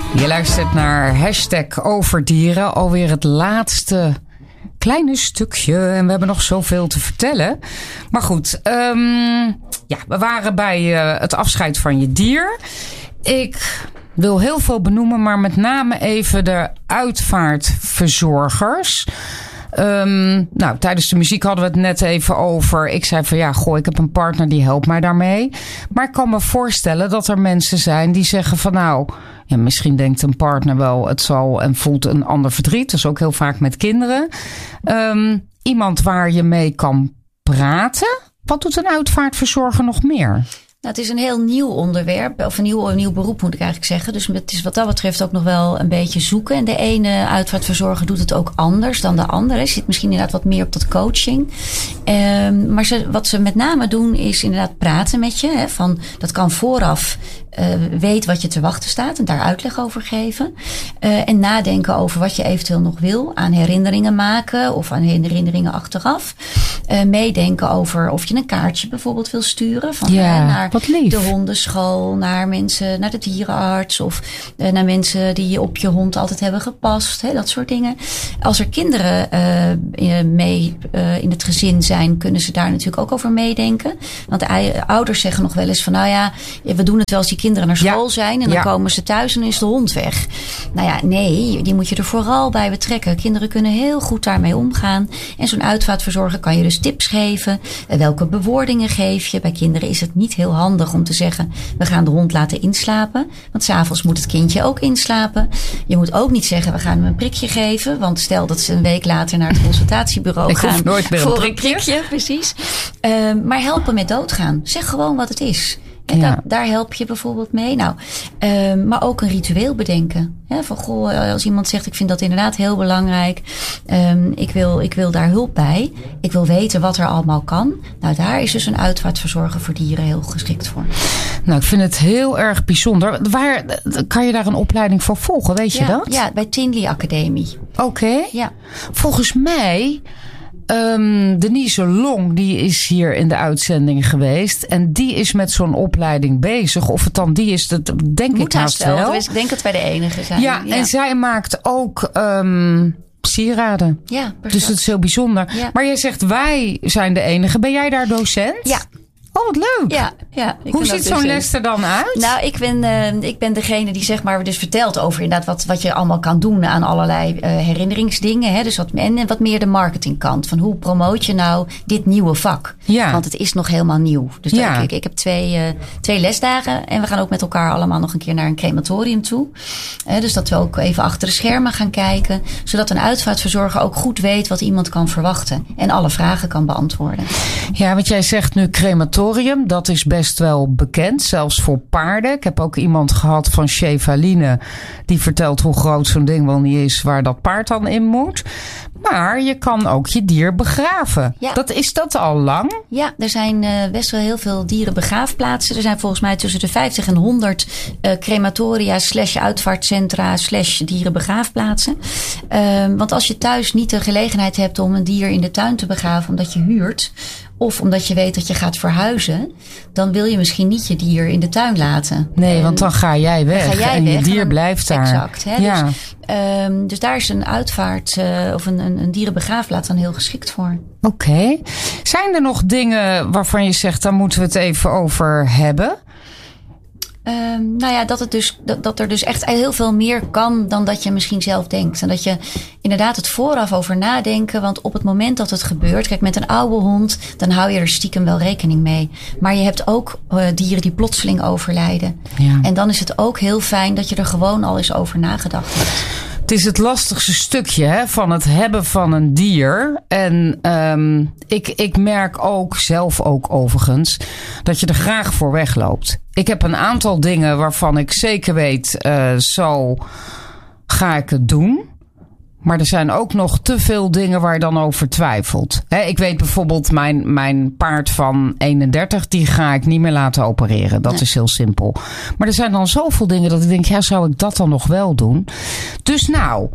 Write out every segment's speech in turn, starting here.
Je luistert naar #overdieren. Alweer het laatste kleine stukje. En we hebben nog zoveel te vertellen. Maar goed, we waren bij het afscheid van je dier. Ik wil heel veel benoemen, maar met name even de uitvaartverzorgers. Tijdens de muziek hadden we het net even over. Ik zei van ik heb een partner die helpt mij daarmee. Maar ik kan me voorstellen dat er mensen zijn die zeggen van misschien denkt een partner wel het zal en voelt een ander verdriet. Dat is ook heel vaak met kinderen. Iemand waar je mee kan praten. Wat doet een uitvaartverzorger nog meer? Nou, het is een heel nieuw onderwerp, of een nieuw beroep moet ik eigenlijk zeggen. Dus het is wat dat betreft ook nog wel een beetje zoeken. En de ene uitvaartverzorger doet het ook anders dan de andere. Zit misschien inderdaad wat meer op dat coaching. Maar wat ze met name doen is inderdaad praten met je. Hè, dat kan vooraf weet wat je te wachten staat en daar uitleg over geven. En nadenken over wat je eventueel nog wil. Aan herinneringen maken of aan herinneringen achteraf. Meedenken over of je een kaartje bijvoorbeeld wil sturen. Naar de hondenschool, naar mensen, naar de dierenarts. Of naar mensen die op je hond altijd hebben gepast. Hè, dat soort dingen. Als er kinderen mee in het gezin zijn, kunnen ze daar natuurlijk ook over meedenken. Want de ouders zeggen nog wel eens van we doen het wel als die kinderen naar school zijn. En dan komen ze thuis en is de hond weg. Nee, die moet je er vooral bij betrekken. Kinderen kunnen heel goed daarmee omgaan. En zo'n uitvaartverzorger kan je dus tips geven. Welke bewoordingen geef je? Bij kinderen is het niet heel handig om te zeggen, we gaan de hond laten inslapen. Want 's avonds moet het kindje ook inslapen. Je moet ook niet zeggen, we gaan hem een prikje geven. Want stel dat ze een week later naar het consultatiebureau gaan. Ik hoef nooit meer voor een prikje. Precies. Maar helpen met doodgaan. Zeg gewoon wat het is. En daar help je bijvoorbeeld mee. Maar ook een ritueel bedenken. Als iemand zegt, ik vind dat inderdaad heel belangrijk. Ik wil daar hulp bij. Ik wil weten wat er allemaal kan. Daar is dus een uitvaartverzorger voor dieren heel geschikt voor. Ik vind het heel erg bijzonder. Waar kan je daar een opleiding voor volgen? Weet je dat? Ja, bij Tinley Academie. Oké. Ja. Volgens mij Denise Long, die is hier in de uitzending geweest. En die is met zo'n opleiding bezig. Of het dan die is, dat denk ik haast wel. Dus ik denk dat wij de enige zijn. Ja, en zij maakt ook sieraden. Ja, precies. Dus dat is heel bijzonder. Ja. Maar jij zegt, wij zijn de enige. Ben jij daar docent? Ja. Oh, wat leuk. Ja. Hoe ziet zo'n les er dan uit? Ik ben degene die dus vertelt over inderdaad wat je allemaal kan doen aan allerlei herinneringsdingen. Hè? Dus wat meer de marketingkant. Van hoe promoot je dit nieuwe vak? Ja. Want het is nog helemaal nieuw. Dus ik heb twee lesdagen. En we gaan ook met elkaar allemaal nog een keer naar een crematorium toe. Dus dat we ook even achter de schermen gaan kijken. Zodat een uitvaartverzorger ook goed weet wat iemand kan verwachten. En alle vragen kan beantwoorden. Ja, want jij zegt nu crematorium. Dat is best wel bekend, zelfs voor paarden. Ik heb ook iemand gehad van Chevaline die vertelt hoe groot zo'n ding wel niet is waar dat paard dan in moet. Maar je kan ook je dier begraven. Ja. Is dat al lang? Ja, er zijn best wel heel veel dierenbegraafplaatsen. Er zijn volgens mij tussen de 50 en 100 crematoria / uitvaartcentra / dierenbegraafplaatsen. Want als je thuis niet de gelegenheid hebt om een dier in de tuin te begraven omdat je huurt, of omdat je weet dat je gaat verhuizen, dan wil je misschien niet je dier in de tuin laten. Nee, want dan ga jij weg en je dier blijft daar. Exact. Hè? Ja. Dus daar is een uitvaart of een dierenbegraafplaats dan heel geschikt voor. Oké. Zijn er nog dingen waarvan je zegt, daar moeten we het even over hebben? Dat er dus echt heel veel meer kan dan dat je misschien zelf denkt. En dat je inderdaad het vooraf over nadenken. Want op het moment dat het gebeurt, kijk, met een oude hond, dan hou je er stiekem wel rekening mee. Maar je hebt ook dieren die plotseling overlijden. Ja. En dan is het ook heel fijn dat je er gewoon al eens over nagedacht hebt. Het is het lastigste stukje van het hebben van een dier. En ik merk ook, zelf ook overigens, dat je er graag voor wegloopt. Ik heb een aantal dingen waarvan ik zeker weet, zo ga ik het doen. Maar er zijn ook nog te veel dingen waar je dan over twijfelt. Ik weet bijvoorbeeld, mijn paard van 31, die ga ik niet meer laten opereren. Dat is heel simpel. Maar er zijn dan zoveel dingen dat ik denk, zou ik dat dan nog wel doen? Dus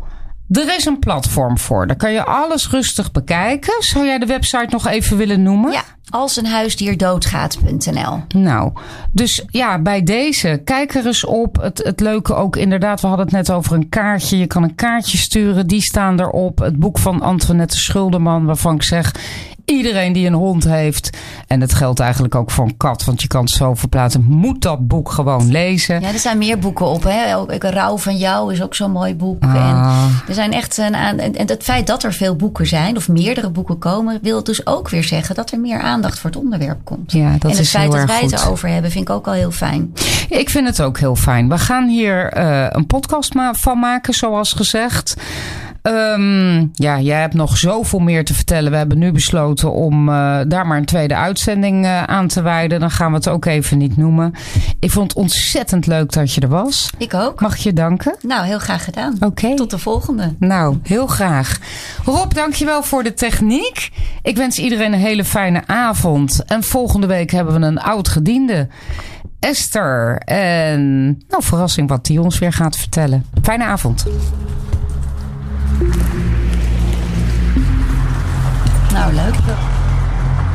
Er is een platform voor. Daar kan je alles rustig bekijken. Zou jij de website nog even willen noemen? Ja, alseenhuisdierdoodgaat.nl. Nou, dus ja, bij deze, kijk er eens op. Het leuke ook inderdaad, we hadden het net over een kaartje. Je kan een kaartje sturen, die staan erop. Het boek van Antoinette Schulderman, waarvan ik zeg, iedereen die een hond heeft, en dat geldt eigenlijk ook voor een kat, want je kan het zo verplaatsen, moet dat boek gewoon lezen. Ja, er zijn meer boeken op. Hè? Ook Rouw van jou is ook zo'n mooi boek. En er zijn echt en het feit dat er veel boeken zijn, of meerdere boeken komen, wil dus ook weer zeggen dat er meer aandacht voor het onderwerp komt. Ja, dat en het is feit heel dat erg wij het goed. erover hebben, vind ik ook al heel fijn. Ik vind het ook heel fijn. We gaan hier een podcast van maken, zoals gezegd. Ja, jij hebt nog zoveel meer te vertellen. We hebben nu besloten om daar maar een tweede uitzending aan te wijden. Dan gaan we het ook even niet noemen. Ik vond het ontzettend leuk dat je er was. Ik ook. Mag ik je danken? Nou, heel graag gedaan. Oké. Tot de volgende. Nou, heel graag. Rob, dankjewel voor de techniek. Ik wens iedereen een hele fijne avond. En volgende week hebben we een oud gediende. Esther. En nou, verrassing wat die ons weer gaat vertellen. Fijne avond. Nou, leuk.